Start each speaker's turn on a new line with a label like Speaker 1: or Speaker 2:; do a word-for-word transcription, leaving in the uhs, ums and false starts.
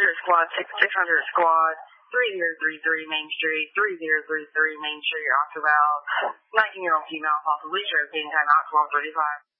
Speaker 1: hundred squad, six, 600 squad, three zero three three Main Street, three zero three three Main Street, Octoval, nineteen-year-old female, possibly sure, game time out, twelve thirty-five.